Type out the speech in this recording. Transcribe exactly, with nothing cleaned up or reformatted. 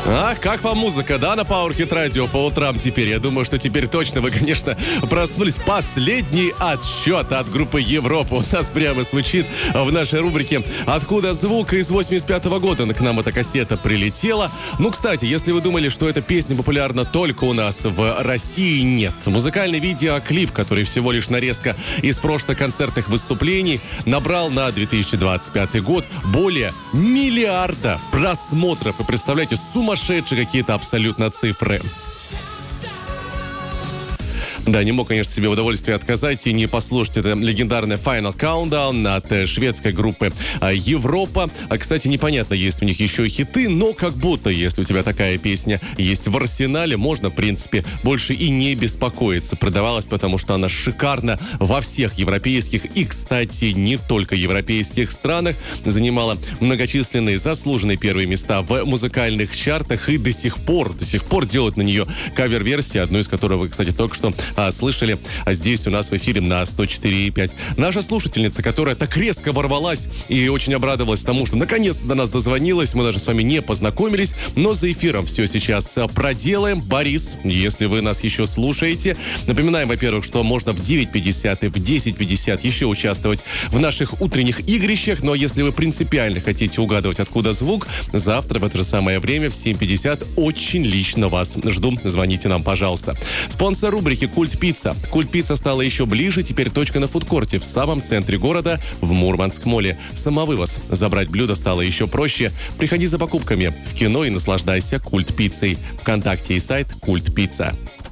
А, как вам музыка, да, на Powerhit Radio по утрам теперь? Я думаю, что теперь точно вы, конечно, проснулись. Последний отсчет от группы Европа у нас прямо звучит в нашей рубрике «Откуда звук?» из восемьдесят пятого года. К нам эта кассета прилетела. Ну, кстати, если вы думали, что эта песня популярна только у нас в России, нет. Музыкальный видеоклип, который всего лишь нарезка из прошлых концертных выступлений, набрал на две тысячи двадцать пятый год более миллиарда просмотров. И представляете, сумасшедшие какие-то абсолютно цифры. Да, не мог, конечно, себе в удовольствии отказать и не послушать это легендарное Final Countdown от шведской группы Европа. А, кстати, непонятно, есть у них еще и хиты, но как будто, если у тебя такая песня есть в арсенале, можно, в принципе, больше и не беспокоиться. Продавалась, потому что она шикарна во всех европейских и, кстати, не только европейских странах. Занимала многочисленные заслуженные первые места в музыкальных чартах и до сих пор, до сих пор делают на нее кавер-версии, одну из которых вы, кстати, только что А, слышали а здесь у нас в эфире на сто четыре и пять. Наша слушательница, которая так резко ворвалась и очень обрадовалась тому, что наконец-то до нас дозвонилась. Мы даже с вами не познакомились, но за эфиром все сейчас проделаем. Борис, если вы нас еще слушаете, напоминаем, во-первых, что можно в девять пятьдесят и в десять пятьдесят еще участвовать в наших утренних игрищах. Но если вы принципиально хотите угадывать, откуда звук, завтра в это же самое время в семь пятьдесят очень лично вас жду. Звоните нам, пожалуйста. Спонсор рубрики «Культ Пицца». Культ Пицца стала еще ближе, теперь точка на фудкорте в самом центре города, в Мурманск-моле. Самовывоз. Забрать блюдо стало еще проще. Приходи за покупками в кино и наслаждайся Культ Пиццей. Вконтакте и сайт Культ Пицца.